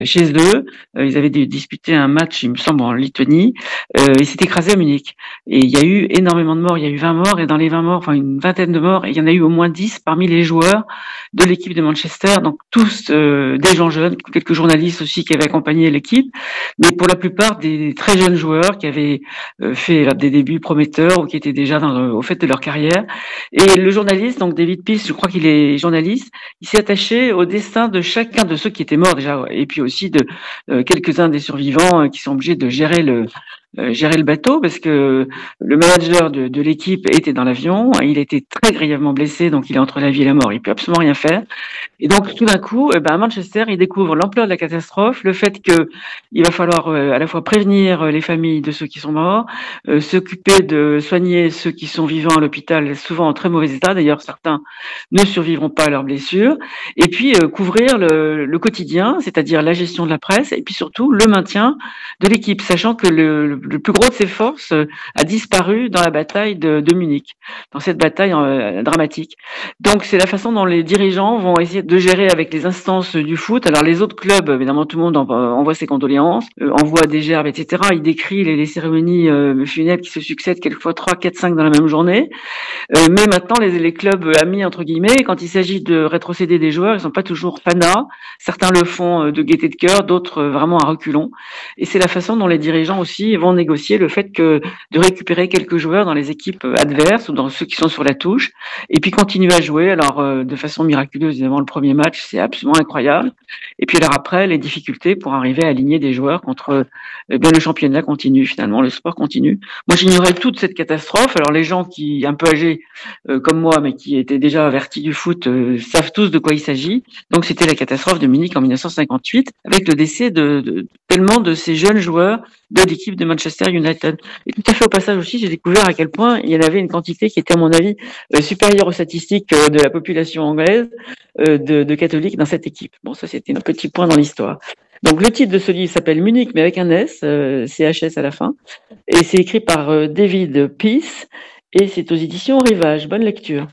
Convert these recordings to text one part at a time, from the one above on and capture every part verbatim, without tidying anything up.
chez eux. Euh, ils avaient disputé un match, il me semble, en Lituanie. Euh, ils s'étaient écrasés à Munich. Et il y a eu énormément de morts. Il y a eu vingt morts. Et dans les vingt morts, enfin une vingtaine de morts, il y en a eu au moins dix parmi les joueurs de l'équipe de Manchester. Donc tous euh, des gens jeunes, quelques journalistes aussi qui avaient accompagné l'équipe. Mais pour la plupart, des très jeunes joueurs qui avaient euh, fait là, des débuts prometteurs ou qui étaient déjà dans le, au fait de leur carrière. Et le journaliste, donc David Peace, je crois qu'il est journaliste, il s'est attaché au destin de chacun de ceux qui étaient morts déjà. Et puis aussi de euh, quelques-uns des survivants euh, qui sont obligés de gérer le euh, gérer le bateau parce que le manager de, de l'équipe était dans l'avion, il a été très grièvement blessé, donc il est entre la vie et la mort, il peut absolument rien faire. Et donc tout d'un coup, eh ben, à Manchester, il découvre l'ampleur de la catastrophe, le fait que il va falloir euh, à la fois prévenir les familles de ceux qui sont morts, euh, s'occuper de soigner ceux qui sont vivants à l'hôpital, souvent en très mauvais état. D'ailleurs, certains ne survivront pas à leurs blessures. Et puis euh, couvrir le, le quotidien, c'est-à-dire la gestion de la presse, et puis surtout le maintien de l'équipe, sachant que le, le plus gros de ses forces euh, a disparu dans la bataille de, de Munich, dans cette bataille euh, dramatique. Donc c'est la façon dont les dirigeants vont essayer de gérer avec les instances du foot. Alors les autres clubs, évidemment, tout le monde envoie ses condoléances, euh, envoie des gerbes, et cetera. Il décrit les, les cérémonies euh, funèbres qui se succèdent quelquefois trois, quatre, cinq dans la même journée. Euh, mais maintenant, les, les clubs amis, entre guillemets, quand il s'agit de rétrocéder des joueurs, ils sont pas toujours fanats. Certains le font de gaieté de cœur, d'autres vraiment à reculons. Et c'est la façon dont les dirigeants aussi vont négocier le fait que de récupérer quelques joueurs dans les équipes adverses ou dans ceux qui sont sur la touche, et puis continuer à jouer. Alors euh, de façon miraculeuse, évidemment, le premier match, c'est absolument incroyable. Et puis alors après, les difficultés pour arriver à aligner des joueurs contre eh bien le championnat continue. Finalement, le sport continue. Moi, j'ignorais toute cette catastrophe. Alors les gens qui un peu âgés euh, comme moi, mais qui étaient déjà avertis du foot, euh, savent tous de quoi il s'agit. Donc c'était la catastrophe de Munich en mille neuf cent cinquante-huit, avec le décès de, de tellement de ces jeunes joueurs de l'équipe de Manchester United. Et tout à fait au passage aussi, j'ai découvert à quel point il y en avait une quantité qui était, à mon avis, euh, supérieure aux statistiques euh, de la population anglaise euh, de, de catholiques dans cette équipe. Bon, ça c'était un petit point dans l'histoire. Donc le titre de ce livre s'appelle Munich, mais avec un S, euh, C H S à la fin, et c'est écrit par euh, David Peace, et c'est aux éditions Rivage. Bonne lecture.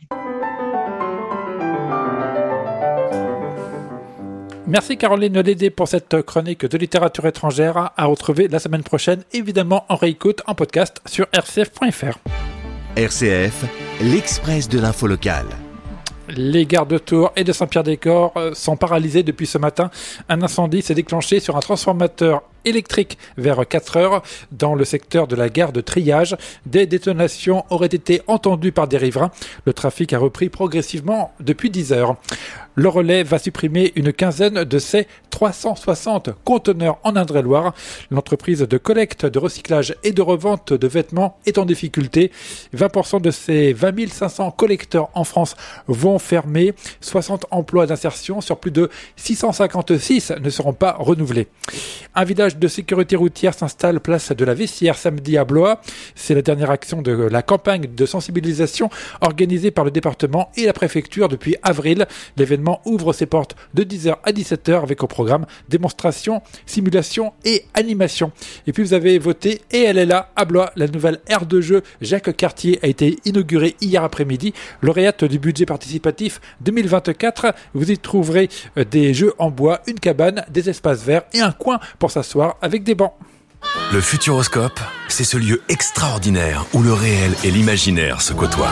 Merci Caroline Lédé pour cette chronique de littérature étrangère à retrouver la semaine prochaine, évidemment en réécoute en podcast sur r c f point f r. R C F, l'Express de l'info locale. Les gares de Tours et de Saint-Pierre-des-Corps sont paralysées depuis ce matin. Un incendie s'est déclenché sur un transformateur électrique vers quatre heures dans le secteur de la gare de Triage. Des détonations auraient été entendues par des riverains. Le trafic a repris progressivement depuis dix heures. Le relais va supprimer une quinzaine de ses trois cent soixante conteneurs en Indre-et-Loire. L'entreprise de collecte, de recyclage et de revente de vêtements est en difficulté. vingt pour cent de ces vingt mille cinq cents collecteurs en France vont fermer. soixante emplois d'insertion sur plus de six cent cinquante-six ne seront pas renouvelés. Un village de sécurité routière s'installe place de la Vessière samedi à Blois. C'est la dernière action de la campagne de sensibilisation organisée par le département et la préfecture depuis avril. L'événement ouvre ses portes de dix heures à dix-sept heures avec au programme démonstration, simulation et animation. Et puis vous avez voté et elle est là à Blois. La nouvelle aire de jeu Jacques Cartier a été inaugurée hier après-midi. Lauréate du budget participatif deux mille vingt-quatre, vous y trouverez des jeux en bois, une cabane, des espaces verts et un coin pour s'asseoir avec des bancs. Le Futuroscope, c'est ce lieu extraordinaire où le réel et l'imaginaire se côtoient.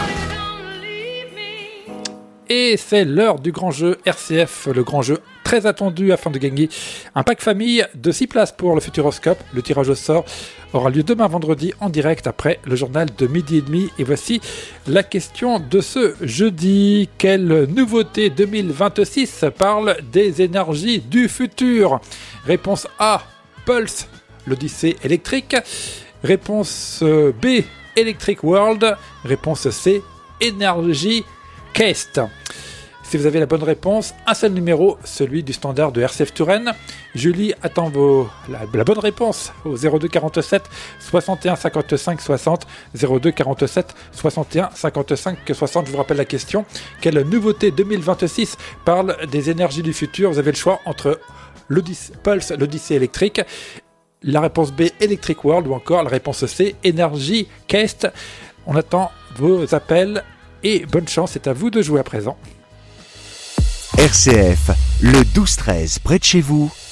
Et c'est l'heure du grand jeu R C F, le grand jeu très attendu afin de gagner un pack famille de six places pour le Futuroscope. Le tirage au sort aura lieu demain vendredi en direct après le journal de midi et demi. Et voici la question de ce jeudi. Quelle nouveauté deux mille vingt-six parle des énergies du futur? Réponse A, Pulse, l'Odyssée électrique. Réponse B, Electric World. Réponse C, Énergie Quest. Si vous avez la bonne réponse, un seul numéro, celui du standard de R C F Touraine. Julie attend vos, la, la bonne réponse au zéro deux quarante-sept soixante et un cinquante-cinq soixante, zéro deux quarante-sept soixante et un cinquante-cinq soixante. Je vous rappelle la question. Quelle nouveauté deux mille vingt-six parle des énergies du futur? Vous avez le choix entre l'Odyssée, Pulse, l'Odyssée électrique, la réponse B, Electric World, ou encore la réponse C, Énergie Quest. On attend vos appels. Et bonne chance, c'est à vous de jouer à présent. R C F, le douze treize, près de chez vous,